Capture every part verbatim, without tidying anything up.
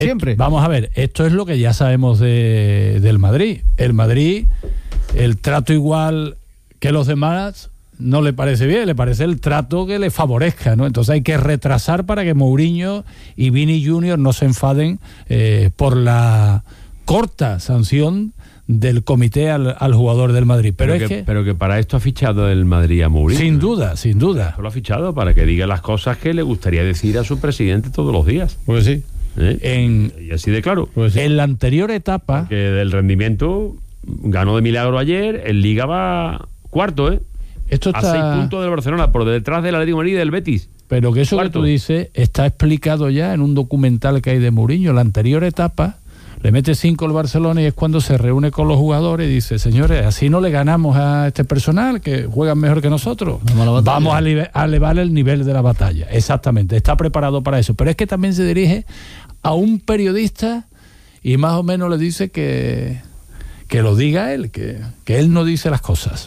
siempre. Vamos a ver, esto es lo que ya sabemos de, del Madrid. El Madrid, el trato igual que los demás no le parece bien, le parece el trato que le favorezca, ¿no? Entonces hay que retrasar para que Mourinho y Vini Junior no se enfaden eh, por la corta sanción del comité al, al jugador del Madrid. Pero, pero, es que, que, pero que para esto ha fichado el Madrid a Mourinho. Sin duda, sin duda. Lo ha fichado para que diga las cosas que le gustaría decir a su presidente todos los días. Pues sí. ¿Eh? En, y así de claro. Pues sí. En la anterior etapa... Que del rendimiento ganó de milagro ayer, el Liga va cuarto, ¿eh? Esto está... A seis puntos del Barcelona, por detrás del Atlético de Madrid y del Betis. Pero que eso Cuarto. que tú dices está explicado ya en un documental que hay de Mourinho. La anterior etapa le mete cinco el Barcelona y es cuando se reúne con los jugadores y dice: señores, así no le ganamos a este personal que juegan mejor que nosotros. Vamos a, Vamos a, live- a elevar el nivel de la batalla. Exactamente, está preparado para eso. Pero es que también se dirige a un periodista y más o menos le dice que, que lo diga él, que, que él no dice las cosas.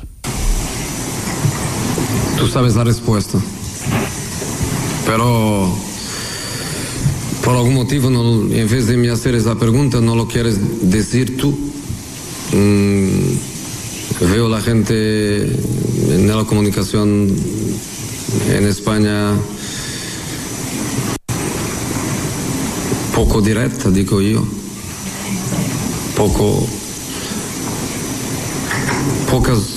Tú sabes la respuesta, pero por algún motivo, no, en vez de me hacer esa pregunta, no lo quieres decir tú. Mm, veo la gente en la comunicación en España poco directa, digo yo, poco, pocas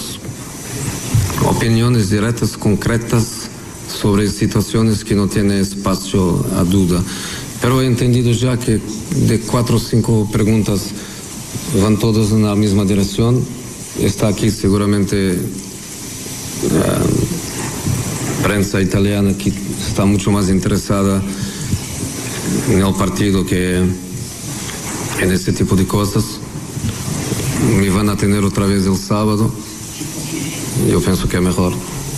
opiniones directas, concretas sobre situaciones que no tienen espacio a duda. Pero he entendido ya que de cuatro o cinco preguntas van todas en la misma dirección. Está aquí seguramente la prensa italiana que está mucho más interesada en el partido que en ese tipo de cosas. Me van a tener otra vez el sábado. Yo pienso que es mejor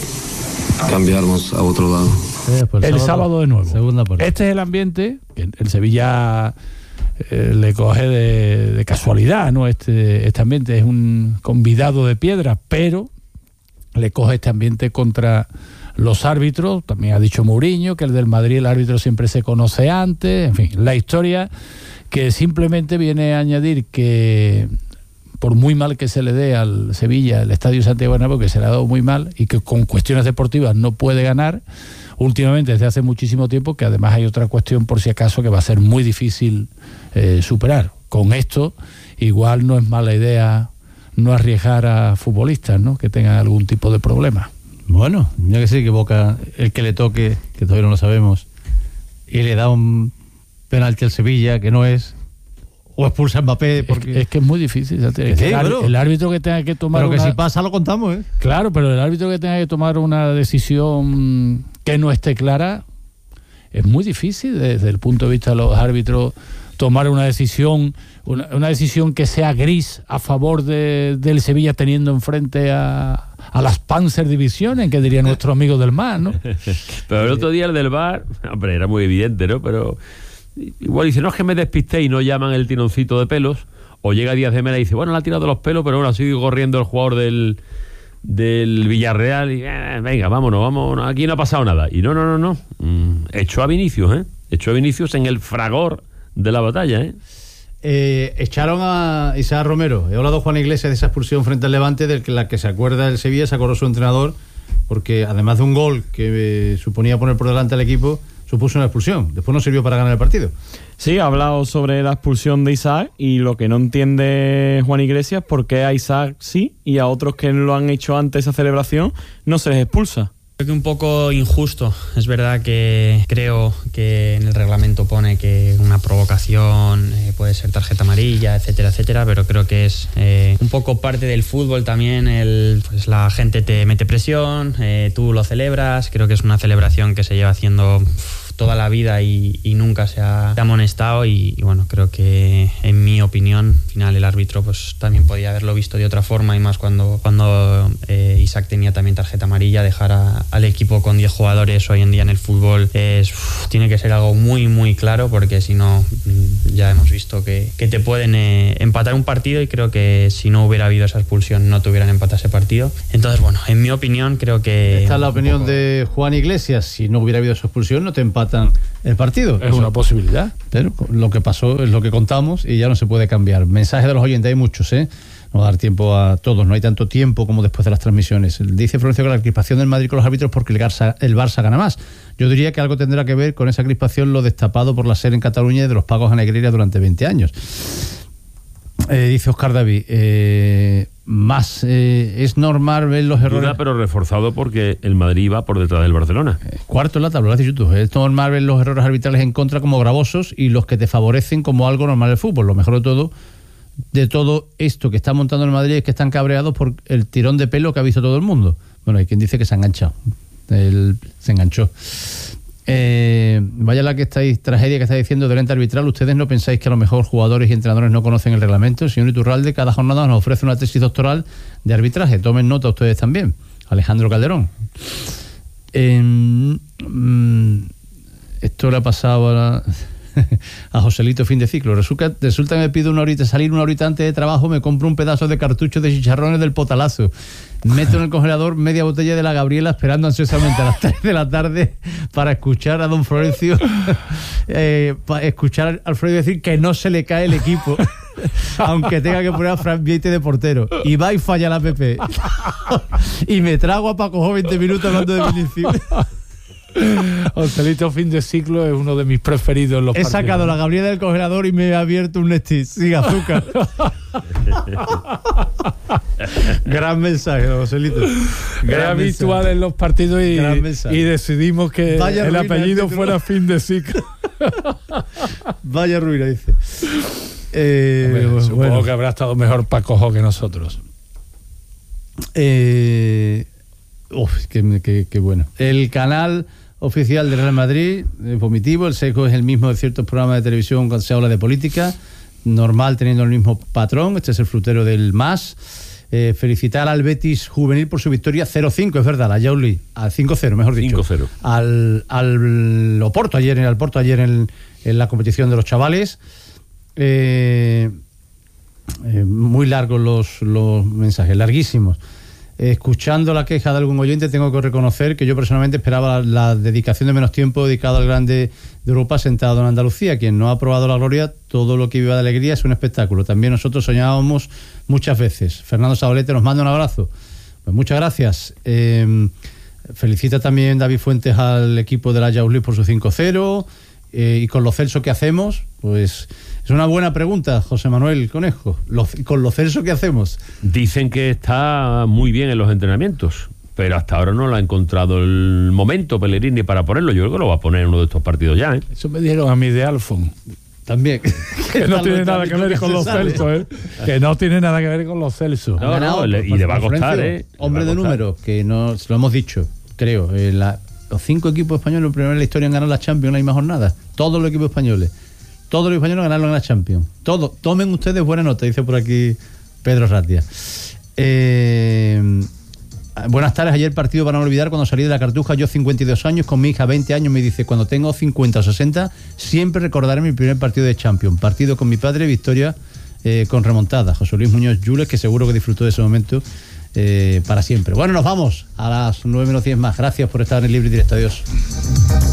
cambiarnos a otro lado. Eh, pues el, el sábado, sábado de nuevo. Segunda parte. Este es el ambiente que el Sevilla eh, le coge de, de casualidad, ¿no? Este, este ambiente es un convidado de piedra, pero le coge este ambiente contra los árbitros. También ha dicho Mourinho que el del Madrid, el árbitro siempre se conoce antes. En fin, la historia que simplemente viene a añadir que por muy mal que se le dé al Sevilla el Estadio Santiago Bernabéu, que se le ha dado muy mal y que con cuestiones deportivas no puede ganar últimamente desde hace muchísimo tiempo, que además hay otra cuestión por si acaso que va a ser muy difícil eh, superar. Con esto igual no es mala idea no arriesgar a futbolistas, ¿no?, que tengan algún tipo de problema. Bueno, ya que sí, que Boca, el que le toque, que todavía no lo sabemos, y le da un penalti al Sevilla, que no es, o expulsa a Mbappé, porque... Es que es, que es muy difícil. Es que sí, el, bueno. el árbitro que tenga que tomar Pero que una... si pasa lo contamos, ¿eh? Claro, pero el árbitro que tenga que tomar una decisión que no esté clara es muy difícil desde el punto de vista de los árbitros tomar una decisión una, una decisión que sea gris a favor de, del Sevilla, teniendo enfrente a, a las Panzer Divisiones, que diría nuestro amigo del mar, ¿no? Pero el otro día el del V A R, hombre, era muy evidente, ¿no? Pero igual dice: no, es que me despisté, y no llaman el tironcito de pelos. O llega Díaz de Mera y dice: bueno, le ha tirado los pelos, pero bueno, sigue corriendo el jugador del del Villarreal y eh, venga, vámonos, vámonos, aquí no ha pasado nada. Y no, no, no, no. Mm, echó a Vinicius, ¿eh? Echó a Vinicius en el fragor de la batalla, ¿eh? Eh, echaron a Isaac Romero. He hablado Juan Iglesias de esa expulsión frente al Levante, de la que se acuerda el Sevilla, se acordó su entrenador, porque además de un gol que eh, suponía poner por delante al equipo, supuso una expulsión. Después no sirvió para ganar el partido. Sí, ha hablado sobre la expulsión de Isaac, y lo que no entiende Juan Iglesias, por qué a Isaac sí y a otros que lo han hecho antes esa celebración no se les expulsa. Creo que un poco injusto. Es verdad que creo que en el reglamento pone que una provocación eh, puede ser tarjeta amarilla, etcétera, etcétera, pero creo que es eh, un poco parte del fútbol también. El, pues la gente te mete presión, eh, tú lo celebras. Creo que es una celebración que se lleva haciendo uf, toda la vida y, y nunca se ha, se ha amonestado, y, y bueno, creo que en mi opinión, al final el árbitro pues también podía haberlo visto de otra forma, y más cuando, cuando eh, Isaac tenía también tarjeta amarilla. Dejar a, al equipo con diez jugadores hoy en día en el fútbol es, uf, tiene que ser algo muy muy claro, porque si no ya hemos visto que, que te pueden eh, empatar un partido, y creo que si no hubiera habido esa expulsión no te hubieran empatado ese partido. Entonces bueno, en mi opinión creo que... Esta es la opinión poco... de Juan Iglesias. Si no hubiera habido esa expulsión no te empata empatan el partido. Es Eso, una posibilidad. Pero lo que pasó es lo que contamos y ya no se puede cambiar. Mensajes de los oyentes, hay muchos, ¿eh? No va a dar tiempo a todos, no hay tanto tiempo como después de las transmisiones. Dice Florencio que la crispación del Madrid con los árbitros porque el Barça, el Barça gana más. Yo diría que algo tendrá que ver con esa crispación lo destapado por la SER en Cataluña y de los pagos a Negreira durante veinte años. Eh, dice Oscar David, eh, más eh, es normal ver los errores. Duda, pero reforzado porque el Madrid va por detrás del Barcelona. Eh, cuarto en la tabla, lo has dicho tú. Es normal ver los errores arbitrales en contra como gravosos y los que te favorecen como algo normal del fútbol. Lo mejor de todo de todo esto que está montando el Madrid es que están cabreados por el tirón de pelo que ha visto todo el mundo. Bueno, hay quien dice que se ha enganchado. Él se enganchó. Eh, vaya la que estáis, tragedia que estáis diciendo del ente arbitral. ¿Ustedes no pensáis que a lo mejor jugadores y entrenadores no conocen el reglamento? El señor Iturralde cada jornada nos ofrece una tesis doctoral de arbitraje. Tomen nota ustedes también. Alejandro Calderón. Eh, mm, esto le ha pasado a la... a Joselito fin de ciclo. Resulta, resulta que me pido una horita, salir una horita antes de trabajo, me compro un pedazo de cartucho de chicharrones del Potalazo, meto en el congelador media botella de la Gabriela esperando ansiosamente a las tres de la tarde para escuchar a don Florencio eh, para escuchar a Alfredo decir que no se le cae el equipo aunque tenga que poner a Fran Vieite de portero, y va y falla la P P y me trago a Paco Jo veinte minutos hablando de Vinicius. Joselito fin de ciclo es uno de mis preferidos en los He partidos. sacado la Gabriela del congelador y me he abierto un Nestis sin azúcar. Gran mensaje, Joselito. Es habitual en los partidos y, y decidimos que Vaya el ruina, apellido el fuera fin de ciclo. Vaya ruina, dice. Eh, Hombre, supongo bueno. que habrá estado mejor Paco Jo que nosotros. Eh... Uf, qué, qué, qué bueno. El canal oficial de Real Madrid es vomitivo, el seco es el mismo de ciertos programas de televisión cuando se habla de política, normal teniendo el mismo patrón. Este es el frutero del MAS. Eh, felicitar al Betis juvenil por su victoria cero cinco, es verdad, a Yauli, al cinco cero, mejor dicho. cinco cero. Al, al Oporto ayer, al Porto ayer en, en la competición de los chavales. Eh, eh, muy largos los, los mensajes, larguísimos. Escuchando la queja de algún oyente, tengo que reconocer que yo personalmente esperaba la, la dedicación de menos tiempo dedicado al grande de Europa sentado en Andalucía. Quien no ha probado la gloria, todo lo que viva de alegría es un espectáculo. También nosotros soñábamos muchas veces. Fernando Sabolete nos manda un abrazo. Pues muchas gracias. Eh, felicita también David Fuentes al equipo de la Yauli por su cinco cero. Eh, y con lo Celso que hacemos, pues es una buena pregunta, José Manuel Conejo. Lo, con lo Celso que hacemos. Dicen que está muy bien en los entrenamientos, pero hasta ahora no lo ha encontrado el momento Pellegrini para ponerlo. Yo creo que lo va a poner en uno de estos partidos ya, ¿eh? Eso me dijeron a mí de Alfon. También. Que no tiene nada que ver con los Celso, ¿eh? Que no tiene nada que ver con los Celso. No, ganado, no, le, y le va a costar, ¿eh? Hombre de número, que no, lo hemos dicho, creo, eh, la, los cinco equipos españoles primero en la historia han ganado la Champions en la misma jornada. Todos los equipos españoles. Todos los españoles ganaron en la Champions. Todos. Tomen ustedes buena nota, dice por aquí Pedro Ratia. Eh, buenas tardes. Ayer partido para no olvidar cuando salí de la Cartuja, yo cincuenta y dos años, con mi hija veinte años, me dice, cuando tengo cincuenta o sesenta, siempre recordaré mi primer partido de Champions. Partido con mi padre, victoria eh, con remontada. José Luis Muñoz Yules, que seguro que disfrutó de ese momento eh, para siempre. Bueno, nos vamos a las nueve menos diez más. Gracias por estar en el Libre y Directo. Adiós.